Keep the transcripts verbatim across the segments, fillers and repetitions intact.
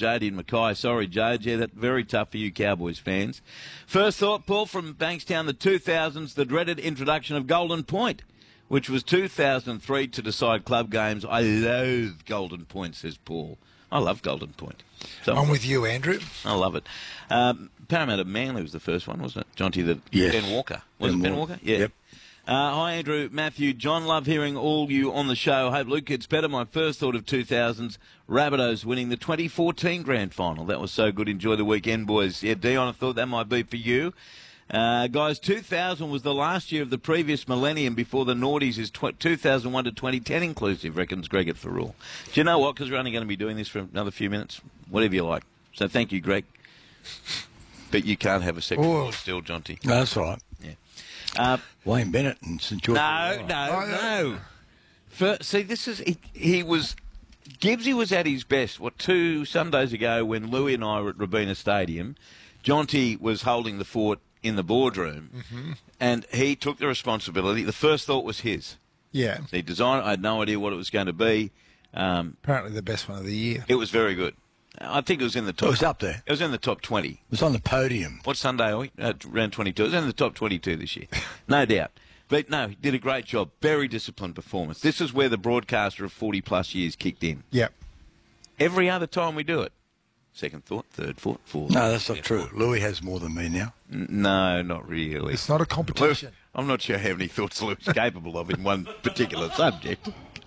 Jody and Mackay. Sorry, Jade. Yeah, that's very tough for you Cowboys fans. First thought, Paul, from Bankstown, the two thousands, the dreaded introduction of Golden Point, which was two thousand three to decide club games. I loathe Golden Point, says Paul. I love Golden Point. So I'm with you, Andrew. I love it. Um, Parramatta Manly was the first one, wasn't it? Jonty, the Yes. Ben Walker. Was Ben it Ben Walker. Walker? Yeah. Yep. Uh, hi, Andrew, Matthew, John. Love hearing all you on the show. Hope Luke gets better. My first thought of two thousands, Rabbitohs winning the twenty fourteen grand final. That was so good. Enjoy the weekend, boys. Yeah, Dion, I thought that might be for you. Uh, guys, two thousand was the last year of the previous millennium before the noughties is tw- two thousand one to twenty ten inclusive, reckons Greg at Thurul. Do you know what? Because we're only going to be doing this for another few minutes. Whatever you like. So thank you, Greg. But you can't have a second Oh. thought still, Jonty. No, that's all right. Yeah. Uh, Wayne Bennett and St George. no, no, no. For, see, this is... He, he was... Gibbsy was at his best, what, two Sundays ago when Louis and I were at Robina Stadium. Jonty was holding the fort in the boardroom, Mm-hmm. and he took the responsibility. The first thought was his. Yeah. He designed it. I had no idea what it was going to be. Um, Apparently the best one of the year. it was very good. I think it was in the top... It was up there. It was in the top twenty. It was on the podium. What Sunday are we? Uh, round twenty-two. It was in the top twenty-two this year. No doubt. But no, he did a great job. Very disciplined performance. This is where the broadcaster of forty plus years kicked in. Yep. Every other time we do it. Second thought, third thought, fourth. No, that's not fifth true. thought. Louis has more than me now. N- No, not really. It's not a competition. Luke, I'm not sure how many thoughts Luke's capable of in one particular subject.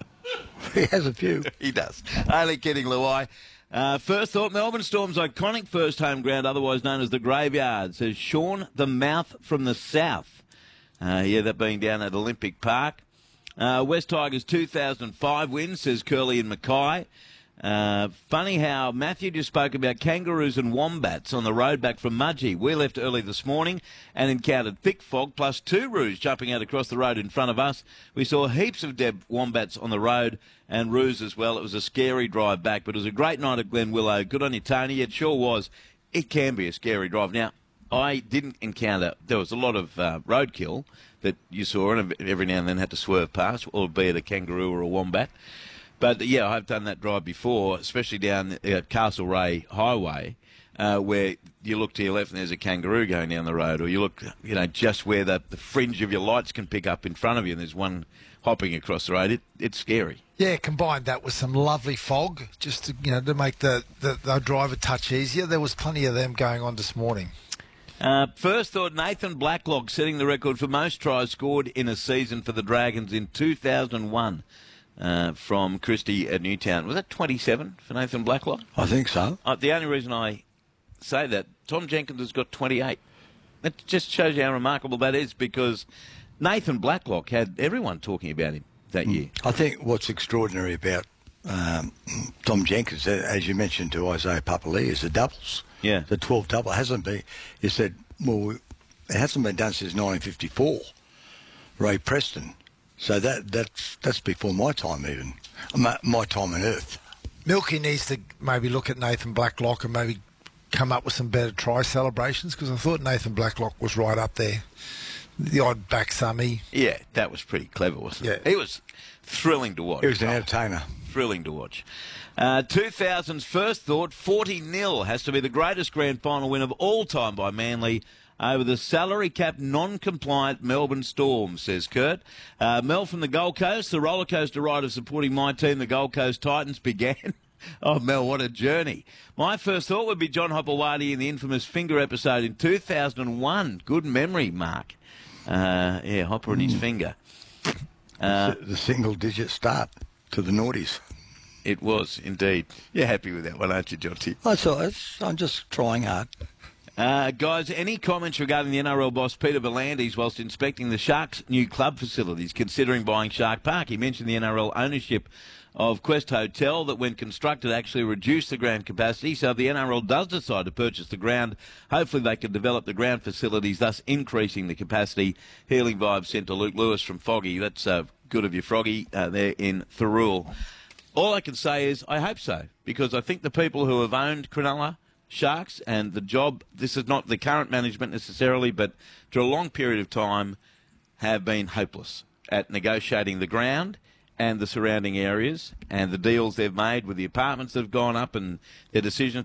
He has a few. He does. Only kidding, Louis. Uh, first thought, Melbourne Storm's iconic first home ground, otherwise known as the Graveyard, says Sean the Mouth from the South. Uh, yeah, that being down at Olympic Park. Uh, West Tigers two thousand five win, says Curly and Mackay. Uh, funny how Matthew just spoke about kangaroos and wombats on the road back from Mudgee. We left early this morning and encountered thick fog plus two roos jumping out across the road in front of us. We saw heaps of dead wombats on the road and roos as well. It was a scary drive back, but it was a great night at Glen Willow. Good on you, Tony. It sure was. It can be a scary drive. Now, I didn't encounter, there was a lot of uh, roadkill that you saw and every now and then had to swerve past, or be it a kangaroo or a wombat. But, yeah, I've done that drive before, especially down at Castlereagh Highway, uh, where you look to your left and there's a kangaroo going down the road, or you look, you know, just where the, the fringe of your lights can pick up in front of you and there's one hopping across the road. It, it's scary. Yeah, combined that with some lovely fog, just to, you know, to make the, the, the drive a touch easier. There was plenty of them going on this morning. Uh, first thought, Nathan Blacklock setting the record for most tries scored in a season for the Dragons in two thousand one. Uh, from Christie at Newtown. Was that twenty-seven for Nathan Blacklock? I think so. Uh, the only reason I say that, Tom Jenkins has got twenty-eight. That just shows you how remarkable that is, because Nathan Blacklock had everyone talking about him that year. I think what's extraordinary about um, Tom Jenkins, as you mentioned to Isaiah Papali, is the doubles. Yeah. The twelve double hasn't been. He said, well, it hasn't been done since nineteen fifty-four. Ray Preston. So that that's that's before my time even, my, my time on Earth. Milky needs to maybe look at Nathan Blacklock and maybe come up with some better try celebrations, because I thought Nathan Blacklock was right up there. The odd back summy. Yeah, that was pretty clever, wasn't it? Yeah. He was thrilling to watch. He was an entertainer. Thrilling to watch. Uh, two thousand's first thought, forty nil has to be the greatest grand final win of all time by Manly over the salary cap non-compliant Melbourne Storm, says Kurt. Uh, Mel from the Gold Coast, the roller coaster ride of supporting my team, the Gold Coast Titans, began. Oh, Mel, what a journey. My first thought would be John Hopewadi in the infamous Finger episode in two thousand one. Good memory, Mark. Uh, yeah, Hopper and his finger. Uh, the, the single-digit start to the noughties. It was, indeed. You're happy with that one, aren't you, Jonty? That's all. It's, I'm just trying hard. Uh, guys, any comments regarding the N R L boss Peter V'landys whilst inspecting the Sharks' new club facilities, considering buying Shark Park? He mentioned the N R L ownership of Quest Hotel that, when constructed, actually reduced the ground capacity. So if the N R L does decide to purchase the ground, hopefully they can develop the ground facilities, thus increasing the capacity. Healing vibes sent to Luke Lewis from Foggy. That's uh, good of you, Froggy, uh, there in Thurul. All I can say is I hope so, because I think the people who have owned Cronulla Sharks and the job, this is not the current management necessarily, but for a long period of time have been hopeless at negotiating the ground and the surrounding areas and the deals they've made with the apartments that have gone up and their decisions.